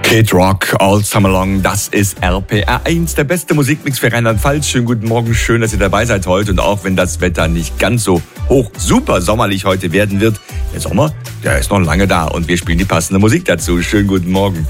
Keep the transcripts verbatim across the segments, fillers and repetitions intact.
Kid Rock, All Summer Long, das ist R P R eins, der beste Musikmix für Rheinland-Pfalz. Schönen guten Morgen, schön, dass ihr dabei seid heute. Und auch wenn das Wetter nicht ganz so hoch, super sommerlich heute werden wird, der Sommer, der ist noch lange da und wir spielen die passende Musik dazu. Schönen guten Morgen.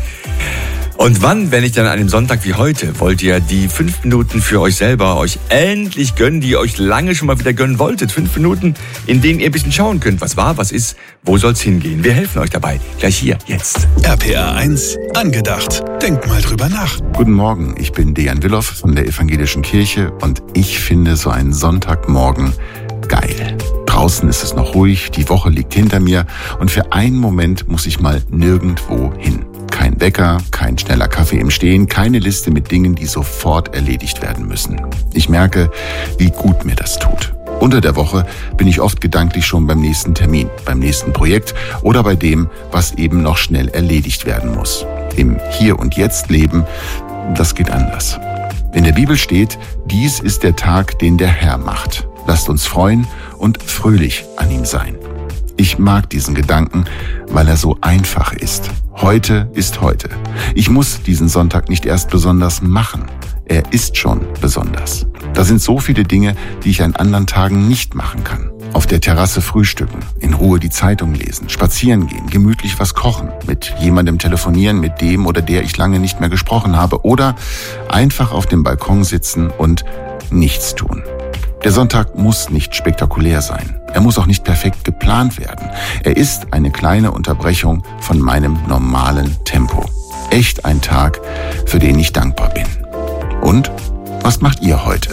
Und wann, wenn nicht an einem Sonntag wie heute, wollt ihr die fünf Minuten für euch selber euch endlich gönnen, die ihr euch lange schon mal wieder gönnen wolltet? Fünf Minuten, in denen ihr ein bisschen schauen könnt, was war, was ist, wo soll's hingehen. Wir helfen euch dabei. Gleich hier, jetzt. R P R eins, angedacht. Denkt mal drüber nach. Guten Morgen, ich bin Dejan Willow von der Evangelischen Kirche und ich finde so einen Sonntagmorgen geil. Draußen ist es noch ruhig, die Woche liegt hinter mir und für einen Moment muss ich mal nirgendwo hin. Kein Wecker, kein schneller Kaffee im Stehen, keine Liste mit Dingen, die sofort erledigt werden müssen. Ich merke, wie gut mir das tut. Unter der Woche bin ich oft gedanklich schon beim nächsten Termin, beim nächsten Projekt oder bei dem, was eben noch schnell erledigt werden muss. Im Hier und Jetzt leben, das geht anders. In der Bibel steht, dies ist der Tag, den der Herr macht. Lasst uns freuen und fröhlich an ihm sein. Ich mag diesen Gedanken, weil er so einfach ist. Heute ist heute. Ich muss diesen Sonntag nicht erst besonders machen. Er ist schon besonders. Da sind so viele Dinge, die ich an anderen Tagen nicht machen kann. Auf der Terrasse frühstücken, in Ruhe die Zeitung lesen, spazieren gehen, gemütlich was kochen, mit jemandem telefonieren, mit dem oder der ich lange nicht mehr gesprochen habe oder einfach auf dem Balkon sitzen und nichts tun. Der Sonntag muss nicht spektakulär sein. Er muss auch nicht perfekt geplant werden. Er ist eine kleine Unterbrechung von meinem normalen Tempo. Echt ein Tag, für den ich dankbar bin. Und was macht ihr heute?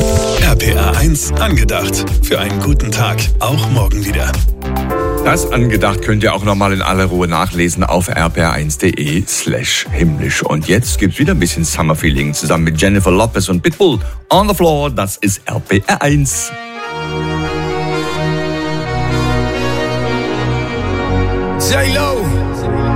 R P R eins, angedacht. Für einen guten Tag. Auch morgen wieder. Das angedacht könnt ihr auch nochmal in aller Ruhe nachlesen auf r p r eins punkt d e slash himmlisch. Und jetzt gibt's wieder ein bisschen Summer Feeling zusammen mit Jennifer Lopez und Pitbull. On the Floor, das ist R P R eins. J-Lo!